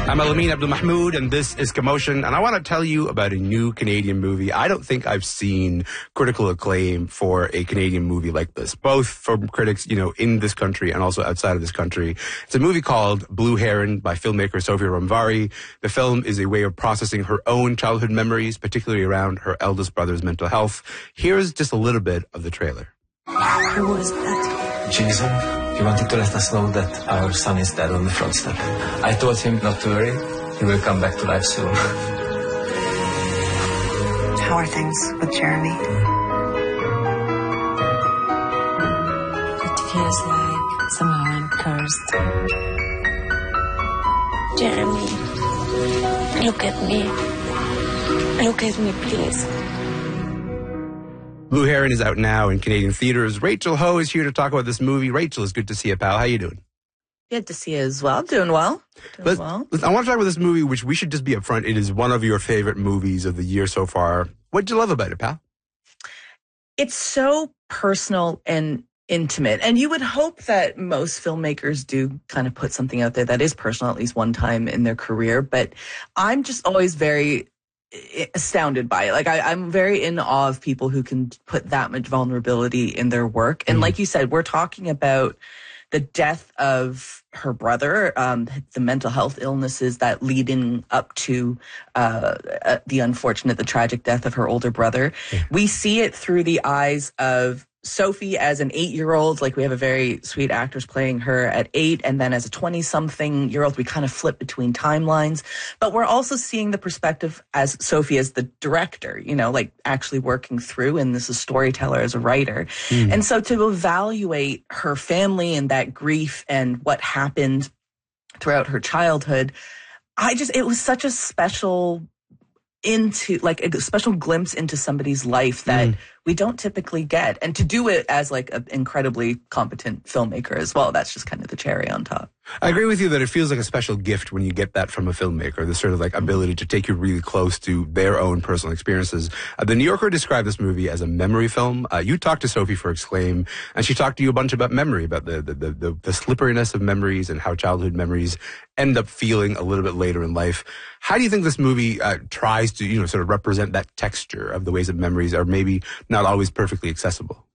I'm Alameen Abdul Mahmood, and this is Commotion, and I want to tell you about a new Canadian movie. I don't think I've seen critical acclaim for a Canadian movie like this, both from critics, in this country and also outside of this country. It's a movie called Blue Heron by filmmaker Sofia Ramvari. The film is a way of processing her own childhood memories, particularly around her eldest brother's mental health. Here's just a little bit of the trailer. Who was that? Jason. He wanted to let us know that our son is dead on the front step. I told him not to worry. He will come back to life soon. How are things with Jeremy? It feels like somehow I'm cursed. Jeremy, look at me. Look at me, please. Blue Heron is out now in Canadian theaters. Rachel Ho is here to talk about this movie. Rachel, it's good to see you, pal. How you doing? Good to see you as well. Doing well. I want to talk about this movie, which we should just be upfront. It is one of your favorite movies of the year so far. What did you love about it, pal? It's so personal and intimate. And you would hope that most filmmakers do kind of put something out there that is personal at least one time in their career. But I'm just always very astounded by it. Like I'm very in awe of people who can put that much vulnerability in their work. And like you said, we're talking about the death of her brother, the mental health illnesses that leading up to the tragic death of her older brother. Yeah. We see it through the eyes of Sophie as an 8-year-old. Like, we have a very sweet actress playing her at 8, and then as a 20-something-year-old, we kind of flip between timelines. But we're also seeing the perspective as Sophie as the director, like actually working through, and this is storyteller as a writer. And so to evaluate her family and that grief and what happened throughout her childhood, it was such a special glimpse into somebody's life that we don't typically get. And to do it as like an incredibly competent filmmaker as well, that's just kind of the cherry on top. I agree with you that it feels like a special gift when you get that from a filmmaker, the sort of like ability to take you really close to their own personal experiences. The New Yorker described this movie as a memory film. You talked to Sophie for Exclaim, and she talked to you a bunch about memory, about the slipperiness of memories and how childhood memories end up feeling a little bit later in life. How do you think this movie tries to, sort of represent that texture of the ways that memories are maybe not always perfectly accessible?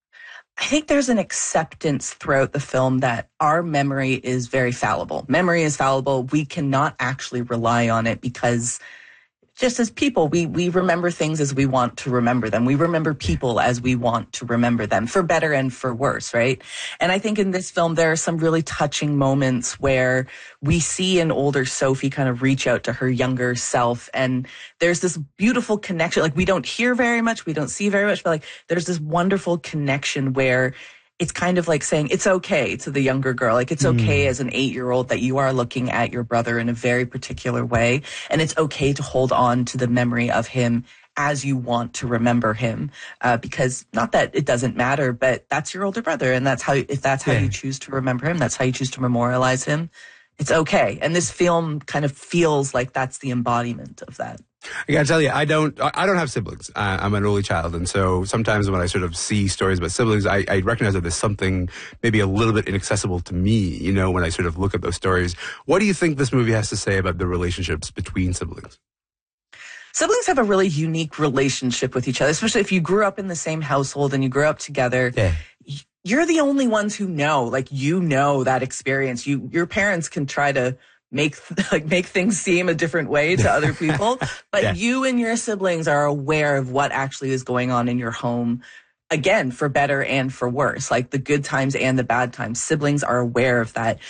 I think there's an acceptance throughout the film that our memory is very fallible. Memory is fallible. We cannot actually rely on it because just as people, we remember things as we want to remember them. We remember people as we want to remember them, for better and for worse, right? And I think in this film, there are some really touching moments where we see an older Sophie kind of reach out to her younger self. And there's this beautiful connection. Like, we don't hear very much, we don't see very much, but like there's this wonderful connection where it's kind of like saying it's okay to the younger girl. Like, it's okay as an 8-year-old that you are looking at your brother in a very particular way. And it's okay to hold on to the memory of him as you want to remember him. Because not that it doesn't matter, but that's your older brother. And if that's how you choose to remember him, that's how you choose to memorialize him. It's okay. And this film kind of feels like that's the embodiment of that. I gotta tell you, I don't have siblings. I'm an only child, and so sometimes when I sort of see stories about siblings, I recognize that there's something maybe a little bit inaccessible to me, when I sort of look at those stories. What do you think this movie has to say about the relationships between siblings? Siblings have a really unique relationship with each other, especially if you grew up in the same household and you grew up together. Yeah. You're the only ones who know, that experience. Your parents can try to make things seem a different way to other people, but you and your siblings are aware of what actually is going on in your home. Again, for better and for worse, like the good times and the bad times. Siblings are aware of that.